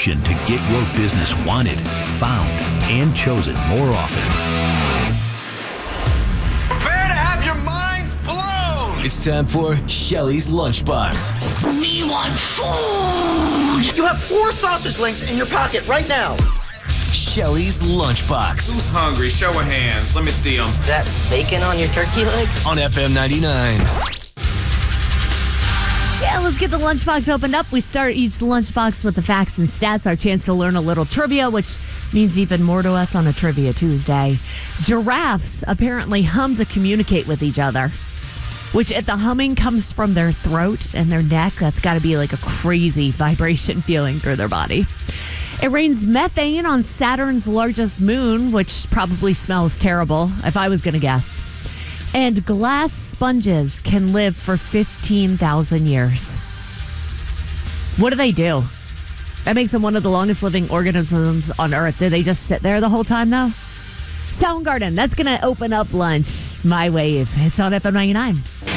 solution to get your business wanted, found, and chosen more often. Prepare to have your minds blown! It's time for Shelly's Lunchbox. Me want food! You have 4 sausage links in your pocket right now. Shelly's Lunchbox. Who's hungry? Show of hands. Let me see them. Is that bacon on your turkey leg? On FM 99. Yeah, let's get the lunchbox opened up. We start each lunchbox with the facts and stats, our chance to learn a little trivia, which means even more to us on a Trivia Tuesday. Giraffes apparently hum to communicate with each other, which if the humming comes from their throat and their neck, that's got to be like a crazy vibration feeling through their body. It rains methane on Saturn's largest moon, which probably smells terrible, if I was going to guess. And glass sponges can live for 15,000 years. What do they do? That makes them one of the longest living organisms on Earth. Do they just sit there the whole time, though? Soundgarden, that's going to open up lunch. My Wave. It's on FM 99.